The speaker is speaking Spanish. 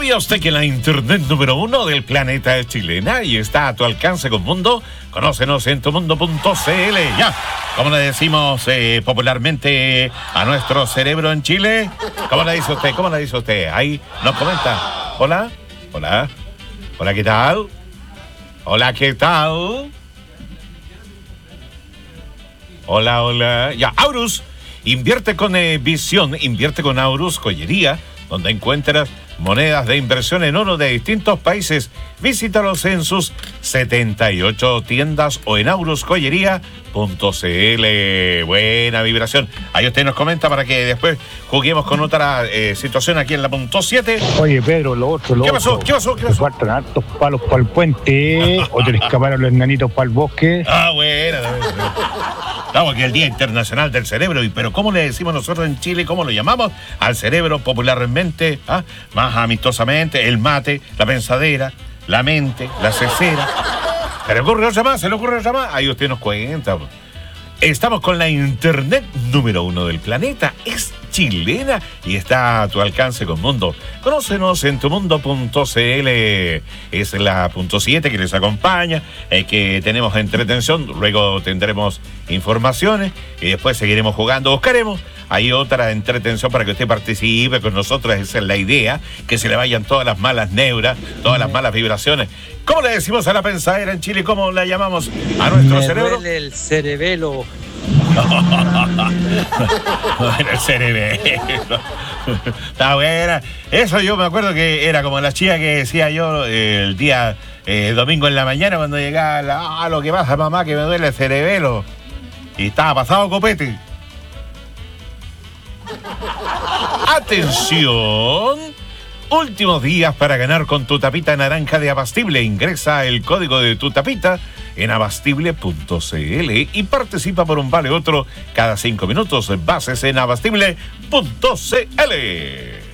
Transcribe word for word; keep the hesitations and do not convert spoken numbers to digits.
¿Sabía usted que la internet número uno del planeta es chilena y está a tu alcance con Mundo? Conócenos en tumundo punto c l. Ya, ¿cómo le decimos eh, popularmente a nuestro cerebro en Chile? ¿Cómo le dice usted? ¿Cómo le dice usted? Ahí nos comenta. Hola, hola, hola, ¿qué tal? Hola, ¿qué tal? Hola, hola. Ya, Aurus. Invierte con eh, visión, invierte con Aurus Joyería, donde encuentras monedas de inversión en oro de distintos países. Visítalos en sus setenta y ocho tiendas o en aurus joyería punto c l. Buena vibración. Ahí usted nos comenta para que después juguemos con otra eh, situación aquí en la punto siete. Oye, Pedro, lo otro, lo ¿Qué otro. pasó? ¿Qué pasó? ¿Qué ¿Te pasó? faltan hartos palos para el puente o te le escaparon los enanitos para el bosque? Ah, bueno. Estamos aquí el Día Internacional del Cerebro, y pero ¿cómo le decimos nosotros en Chile? ¿Cómo lo llamamos? Al cerebro popularmente, ¿ah? Más amistosamente, el mate, la pensadera, la mente, la cesera. ¿Se le ocurre otra más? ¿Se le ocurre otra más? Ahí usted nos cuenta. Estamos con la internet número uno del planeta. Es chilena y está a tu alcance con Mundo. Conócenos en tumundo punto c l. Es la punto siete que les acompaña, eh, que tenemos entretención. Luego tendremos informaciones y después seguiremos jugando. Buscaremos ahí otra entretención para que usted participe con nosotros. Esa es la idea, que se le vayan todas las malas neuras, todas las malas vibraciones. ¿Cómo le decimos a la pensadera en Chile? ¿Cómo la llamamos a nuestro Me cerebro? duele el cerebelo. Bueno, el cerebelo. Está buena. Eso yo me acuerdo que era como la chica que decía yo eh, el día eh, domingo en la mañana cuando llegaba la, ah, lo que pasa, mamá, que me duele el cerebelo. Y estaba pasado copete. ¡Atención! Últimos días para ganar con tu tapita naranja de Abastible. Ingresa el código de tu tapita en abastible punto c l y participa por un vale otro cada cinco minutos. Bases en abastible punto c l.